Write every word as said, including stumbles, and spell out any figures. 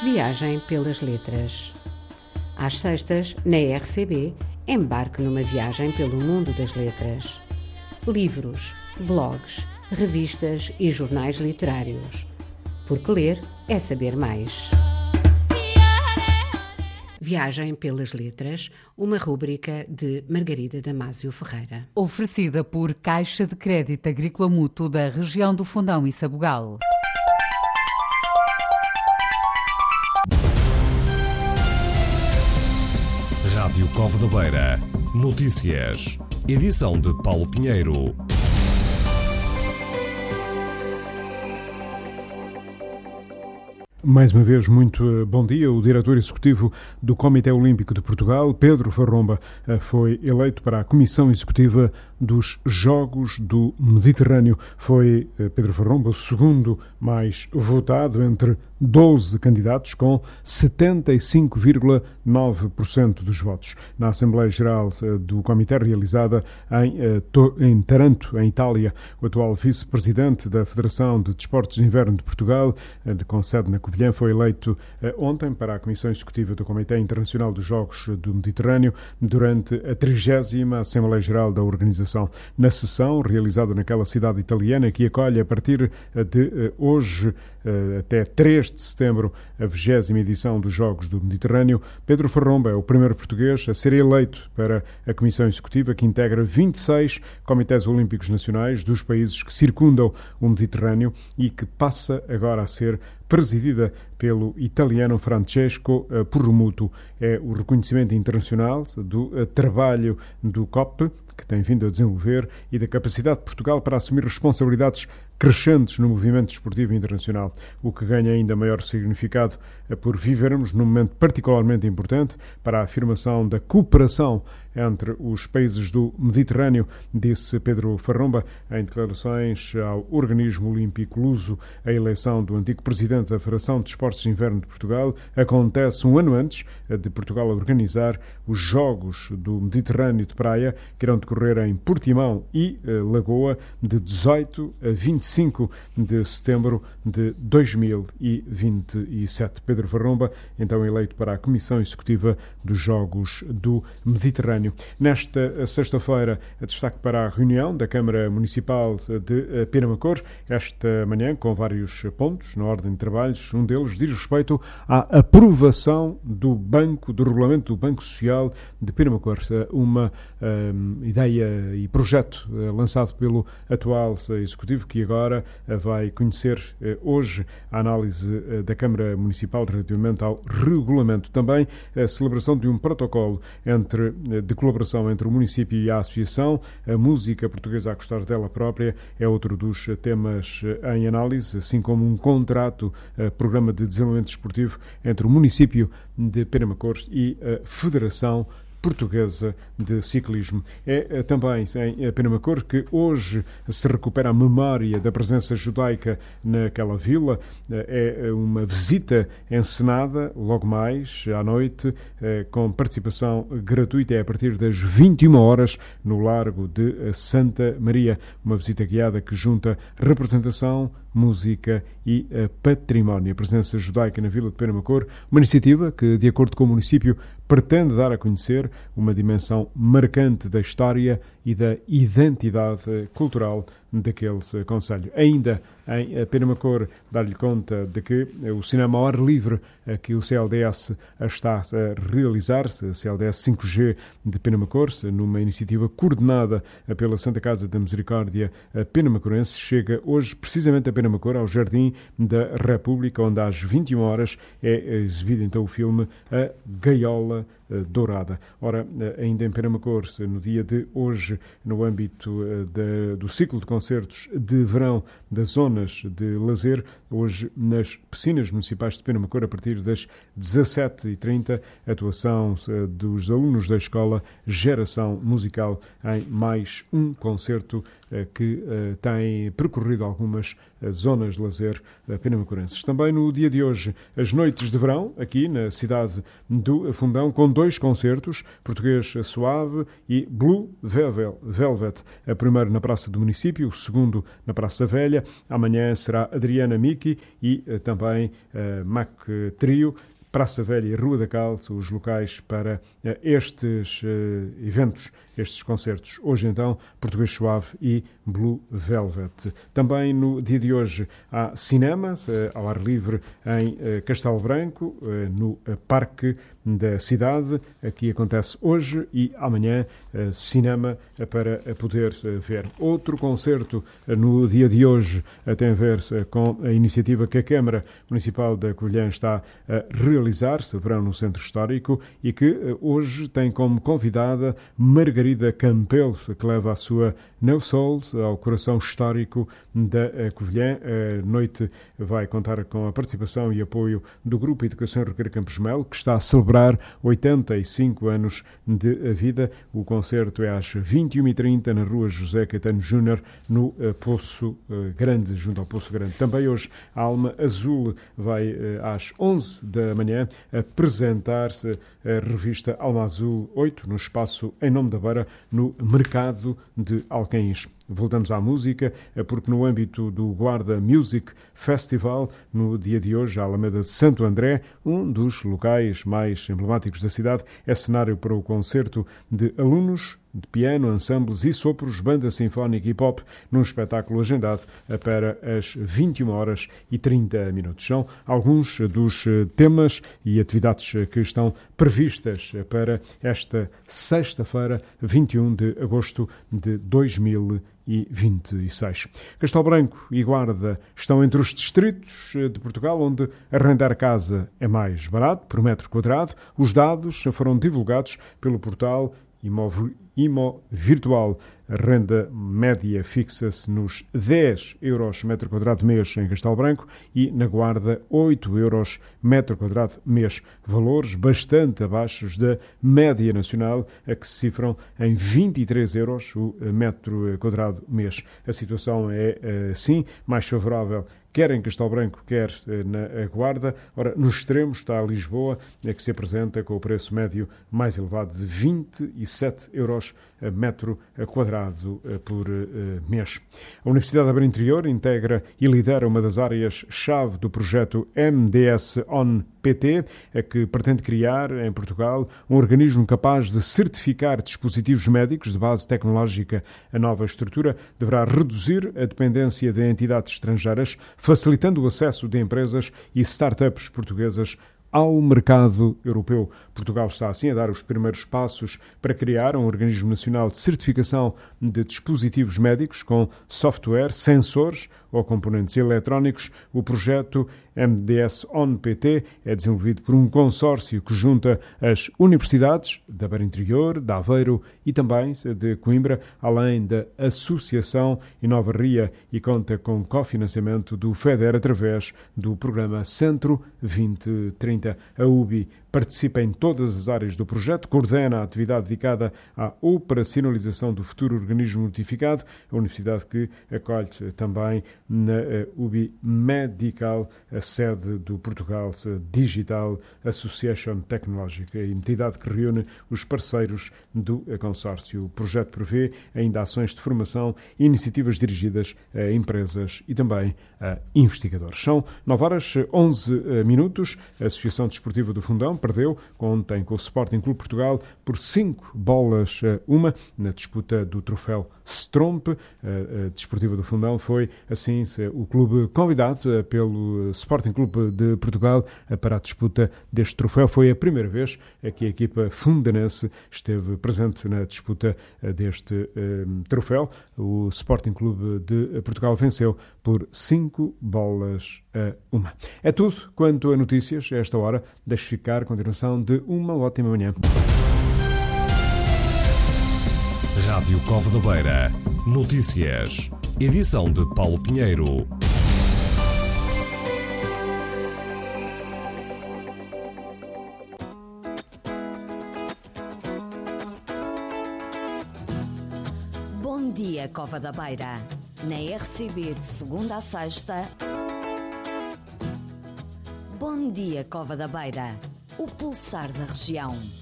Viagem pelas letras. Às sextas, na R C B, embarque numa viagem pelo mundo das letras. Livros, blogs, revistas e jornais literários. Porque ler é saber mais. Viagem pelas letras, uma rúbrica de Margarida Damásio Ferreira. Oferecida por Caixa de Crédito Agrícola Mútuo da região do Fundão e Sabugal. Rádio Cova da Beira. Notícias. Edição de Paulo Pinheiro. Mais uma vez, muito bom dia. O diretor executivo do Comitê Olímpico de Portugal, Pedro Farromba, foi eleito para a Comissão Executiva dos Jogos do Mediterrâneo. Foi Pedro Farromba o segundo mais votado entre doze candidatos, com setenta e cinco vírgula nove por cento dos votos. Na Assembleia Geral do Comitê, realizada em, em Taranto, em Itália, o atual vice-presidente da Federação de Desportos de Inverno de Portugal, com sede na Covilhã, foi eleito ontem para a Comissão Executiva do Comitê Internacional dos Jogos do Mediterrâneo durante a trigésima Assembleia Geral da organização. Na sessão, realizada naquela cidade italiana, que acolhe a partir de hoje até três de setembro a vigésima edição dos Jogos do Mediterrâneo, Pedro Farromba é o primeiro português a ser eleito para a Comissão Executiva, que integra vinte e seis comitês olímpicos nacionais dos países que circundam o Mediterrâneo e que passa agora a ser presidida pelo italiano Francesco Porromuto. É o reconhecimento internacional do trabalho do C O P, que tem vindo a desenvolver, e da capacidade de Portugal para assumir responsabilidades crescentes no movimento desportivo internacional, o que ganha ainda maior significado por vivermos num momento particularmente importante para a afirmação da cooperação entre os países do Mediterrâneo, disse Pedro Farromba em declarações ao organismo olímpico luso. A eleição do antigo presidente da Federação de Desportos de Inverno de Portugal acontece um ano antes de Portugal organizar os Jogos do Mediterrâneo de Praia, que irão decorrer em Portimão e Lagoa de dezoito a vinte e cinco de setembro de dois mil e vinte e sete. Pedro Farromba, então eleito para a Comissão Executiva dos Jogos do Mediterrâneo. Nesta sexta-feira, destaque para a reunião da Câmara Municipal de Penamacor, esta manhã, com vários pontos na ordem de trabalhos. Um deles diz respeito à aprovação do Banco, do Regulamento do Banco Social de Penamacor, uma um, ideia e projeto uh, lançado pelo atual Executivo, que agora uh, vai conhecer uh, hoje a análise uh, da Câmara Municipal relativamente ao regulamento. Também a celebração de um protocolo entre uh, de colaboração entre o município e a associação. A música portuguesa a gostar dela própria é outro dos temas em análise, assim como um contrato, programa de desenvolvimento desportivo entre o município de Penamacor e a Federação Portuguesa de Ciclismo. É também em Penamacor que hoje se recupera a memória da presença judaica naquela vila. É uma visita encenada logo mais à noite, com participação gratuita, é a partir das vinte e uma horas no Largo de Santa Maria. Uma visita guiada que junta representação, música e uh, património. A presença judaica na Vila de Penamacor, uma iniciativa que, de acordo com o município, pretende dar a conhecer uma dimensão marcante da história e da identidade cultural daquele concelho. Ainda em Penamacor, dar-lhe conta de que o cinema ao ar livre que o C L D S está a realizar, C L D S cinco G de Penamacor, numa iniciativa coordenada pela Santa Casa da Misericórdia Penamacorense, chega hoje precisamente a Penamacor, ao Jardim da República, onde às vinte e uma horas é exibido então o filme A Gaiola Dourada. Ora, ainda em Penamacor, no dia de hoje, no âmbito de, do ciclo de concertos de verão das zonas de lazer, hoje nas piscinas municipais de Penamacor, a partir das dezassete e trinta, atuação dos alunos da escola Geração Musical em mais um concerto que tem percorrido algumas zonas de lazer penamacurenses. Também no dia de hoje, as noites de verão, aqui na cidade do Fundão, com dois concertos, Português Suave e Blue Velvet. A primeiro na Praça do Município, o segundo na Praça Velha. Amanhã será Adriana Miki e também uh, Mac Trio. Praça Velha e Rua da Cal são os locais para uh, estes uh, eventos, estes concertos. Hoje, então, Português Suave e Blue Velvet. Também no dia de hoje há cinema, uh, ao ar livre, em uh, Castelo Branco, uh, no uh, Parque da cidade. Aqui acontece hoje e amanhã uh, cinema uh, para uh, poder uh, ver. Outro concerto uh, no dia de hoje uh, tem a ver uh, com a iniciativa que a Câmara Municipal da Covilhã está a realizar-se, verão no Centro Histórico, e que uh, hoje tem como convidada Margarida Campelo, que leva a sua No Soul ao coração histórico da uh, Covilhã. A noite vai contar com a participação e apoio do Grupo Educação Requeira Campos Melo, que está a celebrar oitenta e cinco anos de vida. O concerto é às vinte e uma e trinta na Rua José Caetano Júnior, no uh, Poço uh, Grande, junto ao Poço Grande. Também hoje a Alma Azul vai uh, às onze da manhã apresentar-se a revista Alma Azul oito no espaço Em Nome da Beira, no Mercado de Alcaíns. Voltamos à música, porque no âmbito do Guarda Music Festival, no dia de hoje, a Alameda de Santo André, um dos locais mais emblemáticos da cidade, é cenário para o concerto de alunos de piano, ensembles e sopros, banda sinfónica e pop, num espetáculo agendado para as vinte e uma horas e trinta minutos. São alguns dos temas e atividades que estão previstas para esta sexta-feira, vinte e um de agosto de dois mil e vinte e seis. Castelo Branco e Guarda estão entre os distritos de Portugal onde arrendar casa é mais barato por metro quadrado. Os dados foram divulgados pelo portal Imo, Imo Virtual. A renda média fixa-se nos dez euros metro quadrado mês em Castelo Branco e na Guarda oito euros metro quadrado mês. Valores bastante abaixo da média nacional, a que se cifram em vinte e três euros o metro quadrado mês. A situação é, assim, mais favorável quer em Castelo Branco, quer na Guarda. Ora, no extremo está Lisboa, que se apresenta com o preço médio mais elevado de vinte e sete euros metro quadrado por mês. A Universidade de Aveiro Interior integra e lidera uma das áreas-chave do projeto M D S O N P T, que pretende criar em Portugal um organismo capaz de certificar dispositivos médicos de base tecnológica. A nova estrutura deverá reduzir a dependência de entidades estrangeiras, facilitando o acesso de empresas e startups portuguesas ao mercado europeu. Portugal está assim a dar os primeiros passos para criar um organismo nacional de certificação de dispositivos médicos com software, sensores ou componentes eletrónicos. O projeto M D S O N P T é desenvolvido por um consórcio que junta as universidades da Beira Interior, de Aveiro e também de Coimbra, além da Associação Inova Ria, e conta com cofinanciamento do FEDER através do programa Centro vinte trinta. A U B I participa em todas as áreas do projeto, coordena a atividade dedicada à operacionalização do futuro organismo notificado, a universidade que acolhe também na U B I Medical, a sede do Portugal Digital Association Tecnológica, a entidade que reúne os parceiros do consórcio. O projeto prevê ainda ações de formação e iniciativas dirigidas a empresas e também a investigadores. São nove horas e onze minutos. A Associação Desportiva do Fundão perdeu ontem com o Sporting Clube Portugal por cinco bolas a uma na disputa do troféu Stromp. A Desportiva do Fundão foi, assim, o clube convidado pelo Sporting Clube de Portugal para a disputa deste troféu. Foi a primeira vez que a equipa fundanense esteve presente na disputa deste um, troféu. O Sporting Clube de Portugal venceu por cinco bolas a uma. É tudo quanto a notícias a esta hora. Deixe ficar a continuação de uma ótima manhã. Rádio Cova da Beira. Notícias. Edição de Paulo Pinheiro. Bom Bom dia, Cova da Beira. Na R C B de segunda a sexta. Bom dia, Cova da Beira. O pulsar da região.